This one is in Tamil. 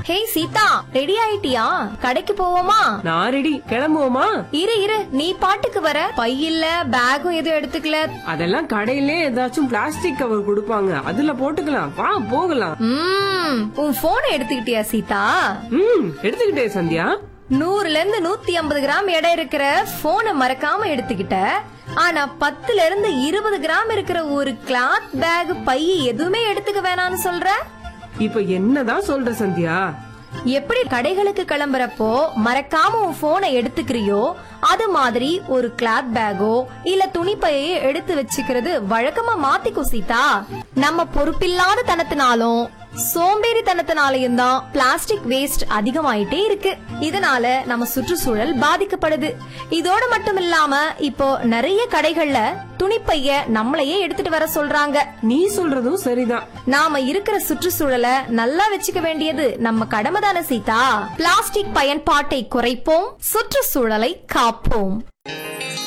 ஹே சீதா, ரெடி ஆயிட்டியா? கடைக்கு போவோமா? நான் ரெடி. கிளம்புவோமா? இரு நீ பாட்டுக்கு வர. பையில்ல பேகும் எதுவும் எடுத்துக்கல. அதெல்லாம் கடையிலே ஏதாச்சும் பிளாஸ்டிக் கவர் கொடுப்பாங்க, அதுல போட்டுக்கலாம். வா போகலாம். உன் போனை எடுத்துக்கிட்டியா சீதா? எடுத்துக்கிட்டே சந்தியா. 100ல இருந்து 150 கிராம் எடை இருக்கிற போனை மறக்காம எடுத்துக்கிட்ட. ஆனா 10ல இருந்து 20 கிராம் இருக்கிற ஒரு கிளாத் பேக் பை எதுவுமே எடுத்துக்க வேணாம்னு சொல்ற. இப்ப என்னதான் சொல்ற சந்தியா? எப்படி கடைகளுக்கு கிளம்புறப்போ மறக்காம உன் போனை எடுத்துக்கிறியோ, அது மாதிரி ஒரு கிளாத் பேக்கோ இல்ல துணிப்பையோ எடுத்து வச்சுக்கிறது வழக்கமா மாத்திக்கோ சீதா. நம்ம பொறுப்பில்லாத தனத்தினாலும் சோம்பேறித்தனத்தினாலையும் தான் பிளாஸ்டிக் வேஸ்ட் அதிகமாயிட்டே இருக்கு. இதனால நம்ம சுற்றுச்சூழல் பாதிக்கப்படுது. இதோட மட்டும் இல்லாம இப்போ நிறைய கடைகள்ல துணிப்பைய நம்மளையே எடுத்துட்டு வர சொல்றாங்க. நீ சொல்றதும் சரிதான். நாம இருக்கிற சுற்றுச்சூழலை நல்லா வச்சுக்க வேண்டியது நம்ம கடமை தானே சீதா. பிளாஸ்டிக் பயன்பாட்டை குறைப்போம், சுற்றுச்சூழலை காப்போம்.